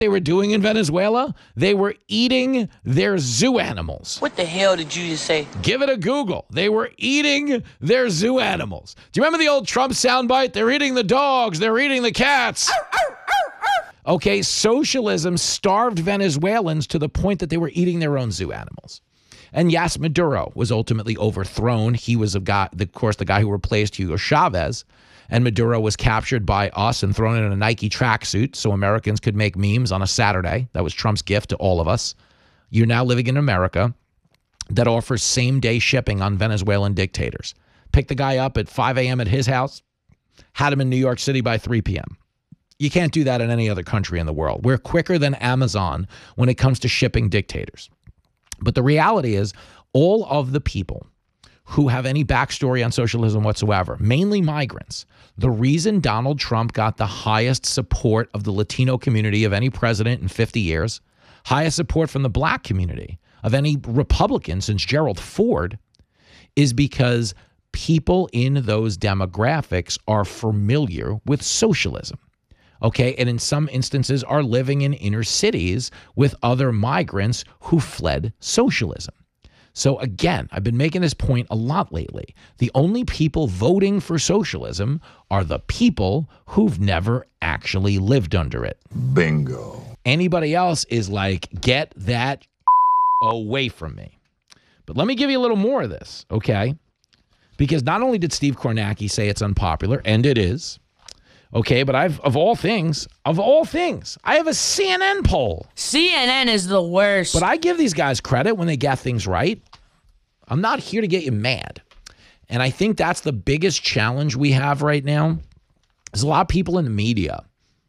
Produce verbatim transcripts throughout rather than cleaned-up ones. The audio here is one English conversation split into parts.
they were doing in Venezuela? They were eating their zoo animals. What the hell did you just say? Give it a Google. They were eating their zoo animals. Do you remember the old Trump soundbite? They're eating the dogs. They're eating the cats. Okay, socialism starved Venezuelans to the point that they were eating their own zoo animals. And yes, Maduro was ultimately overthrown. He was, a guy, of course, the guy who replaced Hugo Chavez. And Maduro was captured by us and thrown in a Nike tracksuit so Americans could make memes on a Saturday. That was Trump's gift to all of us. You're now living in America that offers same-day shipping on Venezuelan dictators. Pick the guy up at five a.m. at his house, had him in New York City by three p.m. You can't do that in any other country in the world. We're quicker than Amazon when it comes to shipping dictators. But the reality is all of the people who have any backstory on socialism whatsoever, mainly migrants. The reason Donald Trump got the highest support of the Latino community of any president in fifty years, highest support from the black community of any Republican since Gerald Ford, is because people in those demographics are familiar with socialism. Okay, and in some instances are living in inner cities with other migrants who fled socialism. So again, I've been making this point a lot lately. The only people voting for socialism are the people who've never actually lived under it. Bingo. Anybody else is like, get that away from me. But let me give you a little more of this, okay? Because not only did Steve Kornacki say it's unpopular, and it is, okay, but I've, of all things, of all things, I have a C N N poll. C N N is the worst. But I give these guys credit when they get things right. I'm not here to get you mad. And I think that's the biggest challenge we have right now. There's a lot of people in the media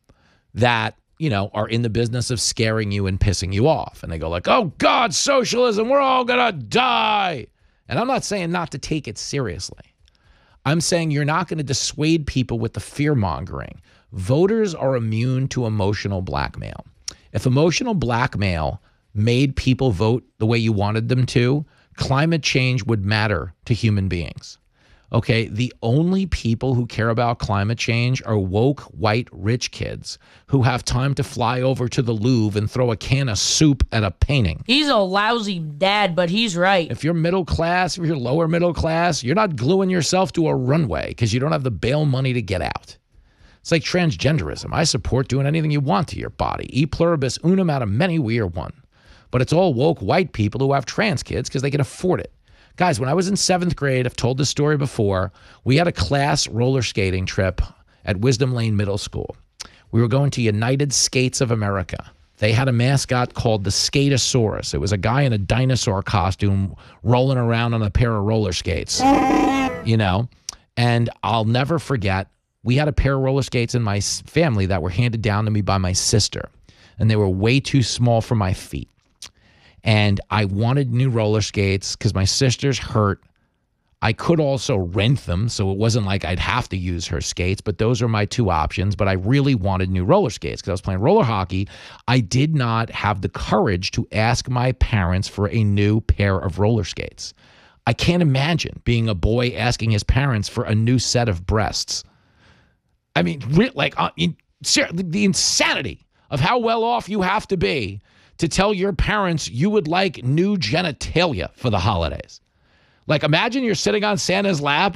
that, you know, are in the business of scaring you and pissing you off. And they go like, oh, God, socialism, we're all going to die. And I'm not saying not to take it seriously. I'm saying you're not going to dissuade people with the fear-mongering. Voters are immune to emotional blackmail. If emotional blackmail made people vote the way you wanted them to, climate change would matter to human beings. Okay, the only people who care about climate change are woke, white, rich kids who have time to fly over to the Louvre and throw a can of soup at a painting. He's a lousy dad, but he's right. If you're middle class, if you're lower middle class, you're not gluing yourself to a runway because you don't have the bail money to get out. It's like transgenderism. I support doing anything you want to your body. E pluribus unum, out of many we are one. But it's all woke white people who have trans kids because they can afford it. Guys, when I was in seventh grade, I've told this story before, we had a class roller skating trip at Wisdom Lane Middle School. We were going to United Skates of America. They had a mascot called the Skatosaurus. It was a guy in a dinosaur costume rolling around on a pair of roller skates, you know? And I'll never forget, we had a pair of roller skates in my family that were handed down to me by my sister, and they were way too small for my feet. And I wanted new roller skates because my sister's hurt. I could also rent them, so it wasn't like I'd have to use her skates, but those are my two options. But I really wanted new roller skates because I was playing roller hockey. I did not have the courage to ask my parents for a new pair of roller skates. I can't imagine being a boy asking his parents for a new set of breasts. I mean, like uh, in, the insanity of how well off you have to be to tell your parents you would like new genitalia for the holidays. Like, imagine you're sitting on Santa's lap.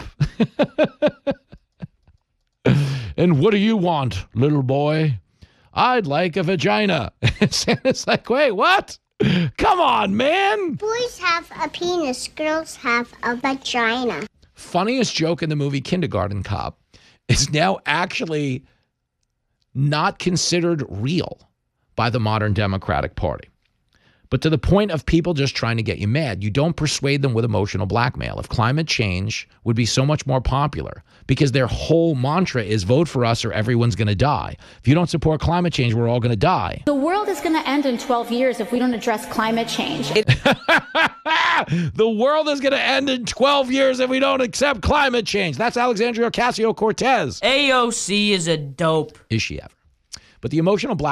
And what do you want, little boy? I'd like a vagina. And Santa's like, wait, what? Come on, man. Boys have a penis, girls have a vagina. Funniest joke in the movie Kindergarten Cop is now actually not considered real by the modern Democratic Party. But to the point of people just trying to get you mad, you don't persuade them with emotional blackmail. If climate change would be so much more popular, because their whole mantra is vote for us or everyone's going to die. If you don't support climate change, we're all going to die. The world is going to end in twelve years if we don't address climate change. It- the world is going to end in twelve years if we don't accept climate change. That's Alexandria Ocasio-Cortez. A O C is a dope. Is she ever? But the emotional black